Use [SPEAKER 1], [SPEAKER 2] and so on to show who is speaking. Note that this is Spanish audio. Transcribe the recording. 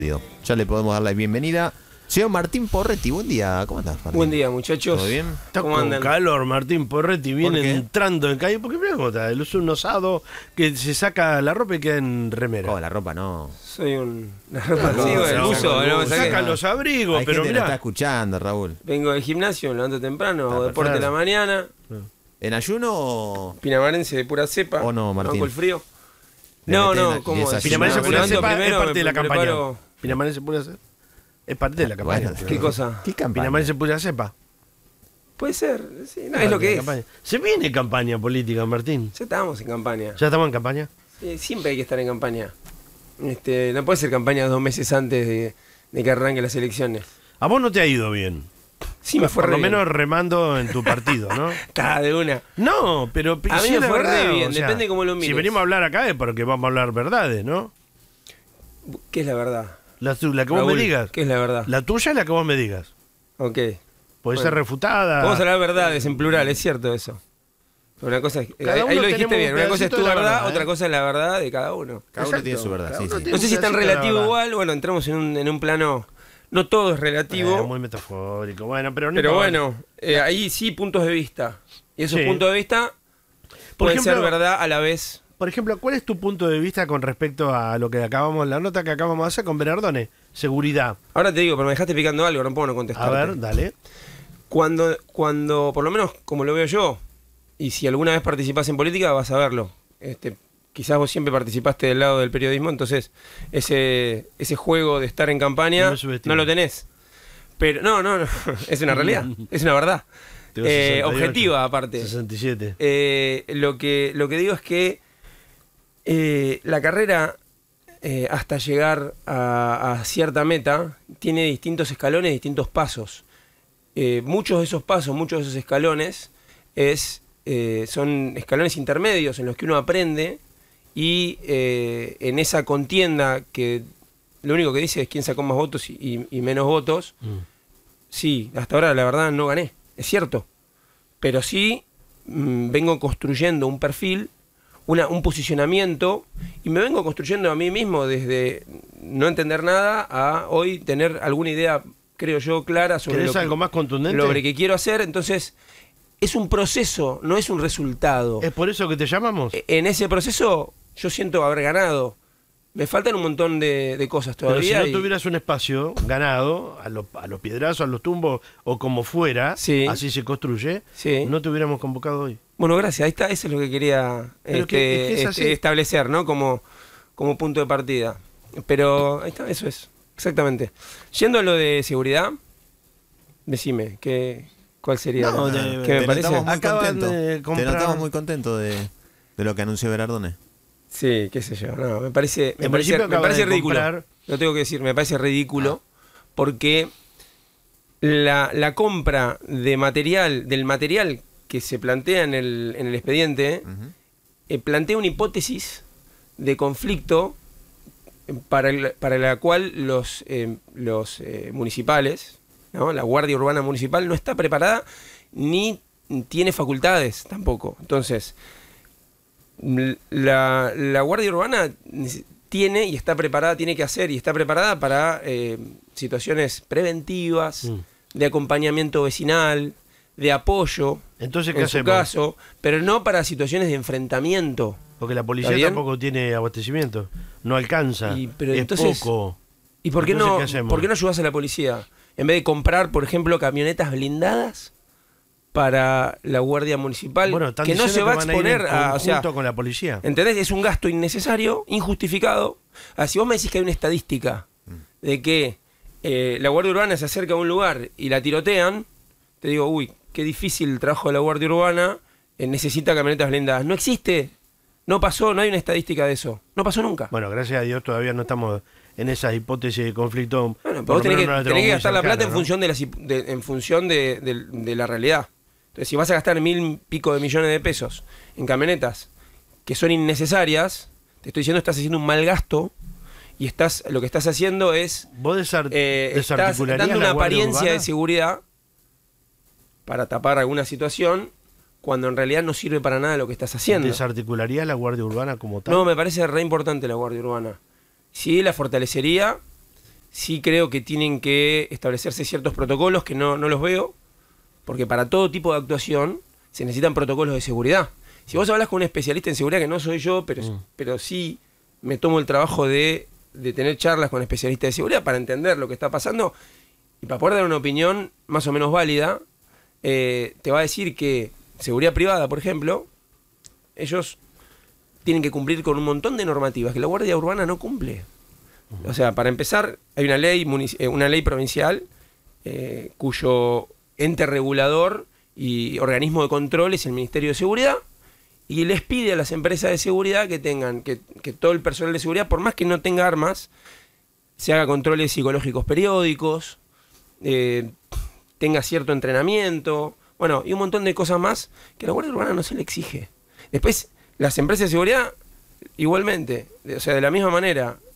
[SPEAKER 1] Ya le podemos dar la bienvenida. Señor Martín Porretti, buen día. ¿Cómo estás, Martín?
[SPEAKER 2] Buen día, muchachos.
[SPEAKER 1] ¿Todo bien?
[SPEAKER 3] Está con calor, Martín Porretti viene entrando en calle. Porque mira cómo está, él es un osado que se saca la ropa y queda en remera.
[SPEAKER 1] Oh, la ropa no.
[SPEAKER 2] Soy la ropa el uso.
[SPEAKER 3] Saca los abrigos,
[SPEAKER 1] Hay
[SPEAKER 3] pero
[SPEAKER 1] gente que
[SPEAKER 3] mirá.
[SPEAKER 1] está escuchando, Raúl.
[SPEAKER 2] Vengo del gimnasio, me levanto temprano, hago deporte de la mañana.
[SPEAKER 1] ¿En ayuno o...?
[SPEAKER 2] Pinamarense de pura cepa.
[SPEAKER 1] ¿O no, Martín?
[SPEAKER 2] Bajo el frío.
[SPEAKER 1] Le
[SPEAKER 2] No,
[SPEAKER 1] meten
[SPEAKER 2] no, ¿cómo?
[SPEAKER 3] Pinamarense pura cepa es parte de la campaña.
[SPEAKER 2] Preparo...
[SPEAKER 3] Pinamarense pura cepa es parte de la campaña.
[SPEAKER 1] Bueno,
[SPEAKER 2] ¿Qué cosa?
[SPEAKER 1] ¿Qué campaña?
[SPEAKER 3] Pinamarense pura cepa.
[SPEAKER 2] Puede ser, sí, no, es lo que es.
[SPEAKER 3] Campaña. Se viene campaña política, Martín.
[SPEAKER 2] Ya estábamos en campaña.
[SPEAKER 3] ¿Ya estamos en campaña?
[SPEAKER 2] Siempre hay que estar en campaña. No puede ser campaña 2 meses antes de que arranquen las elecciones.
[SPEAKER 3] A vos no te ha ido bien.
[SPEAKER 2] Sí, me fue
[SPEAKER 3] por
[SPEAKER 2] re
[SPEAKER 3] lo
[SPEAKER 2] bien.
[SPEAKER 3] menos remando en tu partido, ¿no?
[SPEAKER 2] Está de una.
[SPEAKER 3] No, pero
[SPEAKER 2] A mí
[SPEAKER 3] sí,
[SPEAKER 2] me
[SPEAKER 3] la
[SPEAKER 2] fue
[SPEAKER 3] verdad,
[SPEAKER 2] re bien,
[SPEAKER 3] o sea,
[SPEAKER 2] depende cómo lo mires.
[SPEAKER 3] Si venimos a hablar acá es porque vamos a hablar verdades, ¿no?
[SPEAKER 2] ¿Qué es la verdad?
[SPEAKER 3] La que vos
[SPEAKER 2] Raúl,
[SPEAKER 3] me digas.
[SPEAKER 2] ¿qué es la verdad?
[SPEAKER 3] La tuya es la que vos me digas.
[SPEAKER 2] Ok.
[SPEAKER 3] Puede ser refutada.
[SPEAKER 2] Vamos a hablar verdades en plural, es cierto eso. Pero una cosa es,
[SPEAKER 3] Cada
[SPEAKER 2] ahí
[SPEAKER 3] uno
[SPEAKER 2] lo dijiste
[SPEAKER 3] tenemos
[SPEAKER 2] bien,
[SPEAKER 3] un
[SPEAKER 2] una cosa es tu
[SPEAKER 3] pedacito de la
[SPEAKER 2] verdad,
[SPEAKER 3] verdad,
[SPEAKER 2] otra cosa es la verdad de cada uno.
[SPEAKER 1] Cada uno tiene su verdad, sí, sí.
[SPEAKER 2] No sé si es tan relativo igual, bueno, entramos en un plano, no todo es relativo,
[SPEAKER 3] muy metafórico, bueno, pero no
[SPEAKER 2] pero
[SPEAKER 3] importa.
[SPEAKER 2] bueno, ahí sí puntos de vista. Y esos
[SPEAKER 3] Sí.
[SPEAKER 2] puntos de vista
[SPEAKER 3] Por
[SPEAKER 2] pueden ser
[SPEAKER 3] ejemplo,
[SPEAKER 2] verdad a la vez.
[SPEAKER 3] Por ejemplo, ¿cuál es tu punto de vista con respecto a lo que acabamos, la nota que acabamos de hacer con Bernardone? Seguridad.
[SPEAKER 2] Ahora te digo, pero me dejaste picando algo, no puedo no contestarte.
[SPEAKER 3] A ver, dale.
[SPEAKER 2] Cuando, por lo menos como lo veo yo, y si alguna vez participás en política, vas a verlo. Quizás vos siempre participaste del lado del periodismo, entonces ese juego de estar en campaña no lo tenés. Pero no, es una realidad, es una verdad.
[SPEAKER 3] Tengo 68,
[SPEAKER 2] objetiva aparte.
[SPEAKER 3] 67.
[SPEAKER 2] Lo que digo es que la carrera hasta llegar a cierta meta tiene distintos escalones, distintos pasos. Muchos de esos pasos, muchos de esos escalones son escalones intermedios en los que uno aprende y en esa contienda que lo único que dice es quién sacó más votos y menos votos. Sí, hasta ahora la verdad no gané, es cierto, pero sí vengo construyendo un perfil, un posicionamiento, y me vengo construyendo a mí mismo desde no entender nada a hoy tener alguna idea, creo yo, clara sobre
[SPEAKER 3] algo más contundente?
[SPEAKER 2] Lo que quiero hacer. Entonces es un proceso, no es un resultado.
[SPEAKER 3] ¿Es por eso que te llamamos?
[SPEAKER 2] En ese proceso yo siento haber ganado. Me faltan un montón de cosas todavía.
[SPEAKER 3] Pero si no tuvieras un espacio ganado, a los piedrazos, a los tumbos, o como fuera,
[SPEAKER 2] Sí.
[SPEAKER 3] así se construye,
[SPEAKER 2] Sí.
[SPEAKER 3] no te hubiéramos convocado hoy.
[SPEAKER 2] Bueno, gracias. Ahí está, eso es lo que quería
[SPEAKER 3] Pero que es así.
[SPEAKER 2] establecer, ¿no? Como punto de partida. Pero ahí está, eso es, exactamente. Yendo a lo de seguridad, decime, ¿cuál sería?
[SPEAKER 3] No,
[SPEAKER 2] ¿Qué me
[SPEAKER 1] Te
[SPEAKER 2] parece?
[SPEAKER 1] notamos muy
[SPEAKER 3] Acaban
[SPEAKER 1] contento.
[SPEAKER 3] de comprar-
[SPEAKER 1] Te notamos muy contento de lo que anunció Berardone.
[SPEAKER 2] Sí, qué sé yo. No, me parece
[SPEAKER 3] En principio acaba de
[SPEAKER 2] ridículo.
[SPEAKER 3] comprar-
[SPEAKER 2] Lo tengo que decir, me parece ridículo porque la compra del material que se plantea en el expediente plantea una hipótesis de conflicto para la cual los municipales, ¿no? La Guardia Urbana Municipal no está preparada ni tiene facultades tampoco. Entonces, la Guardia Urbana tiene y está preparada, tiene que hacer y está preparada para situaciones preventivas, de acompañamiento vecinal, de apoyo,
[SPEAKER 3] Entonces, ¿qué
[SPEAKER 2] en su
[SPEAKER 3] hacemos?
[SPEAKER 2] caso, pero no para situaciones de enfrentamiento.
[SPEAKER 3] Porque la
[SPEAKER 2] ¿Está
[SPEAKER 3] policía
[SPEAKER 2] bien?
[SPEAKER 3] tampoco tiene abastecimiento, no alcanza,
[SPEAKER 2] Pero
[SPEAKER 3] es
[SPEAKER 2] entonces,
[SPEAKER 3] poco.
[SPEAKER 2] ¿Y por qué
[SPEAKER 3] Entonces,
[SPEAKER 2] no,
[SPEAKER 3] ¿qué hacemos?
[SPEAKER 2] por qué no ayudás a la policía? En vez de comprar, por ejemplo, camionetas blindadas para la Guardia Municipal,
[SPEAKER 3] Bueno, están
[SPEAKER 2] que no
[SPEAKER 3] diciendo
[SPEAKER 2] se va a
[SPEAKER 3] van ir en
[SPEAKER 2] exponer a... O sea,
[SPEAKER 3] conjunto con la policía.
[SPEAKER 2] ¿entendés? Es un gasto innecesario, injustificado. Si vos me decís que hay una estadística de que la Guardia Urbana se acerca a un lugar y la tirotean, te digo, uy, qué difícil el trabajo de la Guardia Urbana, necesita camionetas blindadas. No existe, no pasó, no hay una estadística de eso. No pasó nunca.
[SPEAKER 3] Bueno, gracias a Dios todavía no estamos en esa hipótesis de conflicto.
[SPEAKER 2] Bueno, pero
[SPEAKER 3] por
[SPEAKER 2] vos
[SPEAKER 3] lo
[SPEAKER 2] tenés
[SPEAKER 3] menos
[SPEAKER 2] que,
[SPEAKER 3] no la
[SPEAKER 2] tenés
[SPEAKER 3] tenemos
[SPEAKER 2] que
[SPEAKER 3] muy
[SPEAKER 2] gastar la plata
[SPEAKER 3] cercana,
[SPEAKER 2] en función de la realidad. Entonces, si vas a gastar 1.000 y pico de millones de pesos en camionetas que son innecesarias, te estoy diciendo, estás haciendo un mal gasto y lo que estás haciendo es
[SPEAKER 3] ¿Vos
[SPEAKER 2] estás
[SPEAKER 3] desarticularías
[SPEAKER 2] dando una
[SPEAKER 3] la Guardia
[SPEAKER 2] apariencia
[SPEAKER 3] Urbana?
[SPEAKER 2] de seguridad para tapar alguna situación cuando en realidad no sirve para nada lo que estás haciendo.
[SPEAKER 3] ¿Desarticularías la Guardia Urbana como tal?
[SPEAKER 2] No, me parece re importante la Guardia Urbana. Sí, la fortalecería Sí creo que tienen que establecerse ciertos protocolos que no los veo, porque para todo tipo de actuación se necesitan protocolos de seguridad. Si vos hablas con un especialista en seguridad, que no soy yo, pero sí me tomo el trabajo de tener charlas con especialistas de seguridad para entender lo que está pasando y para poder dar una opinión más o menos válida, te va a decir que seguridad privada, por ejemplo, ellos tienen que cumplir con un montón de normativas que la Guardia Urbana no cumple. O sea, para empezar, hay una ley provincial cuyo ente regulador y organismo de control es el Ministerio de Seguridad, y les pide a las empresas de seguridad que tengan, que todo el personal de seguridad, por más que no tenga armas, se haga controles psicológicos periódicos, tenga cierto entrenamiento, bueno, y un montón de cosas más que a la Guardia Urbana no se le exige. Después, las empresas de seguridad, igualmente, o sea, de la misma manera,